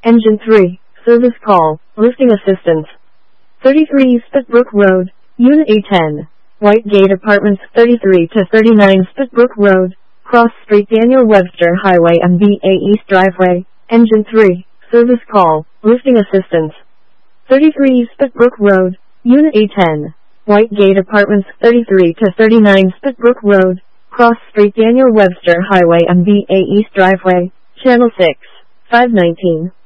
Engine 3, service call, lifting assistance. 33 Spitbrook Road, Unit A10. Whitegate Apartments 33 to 39 Spitbrook Road, Cross Street Daniel Webster Highway MBA East Driveway, Engine 3, service call, lifting assistance. 33 Spitbrook Road, Unit A10. Whitegate Apartments 33 to 39 Spitbrook Road, Cross Street Daniel Webster Highway MBA East Driveway, Channel 6, 519.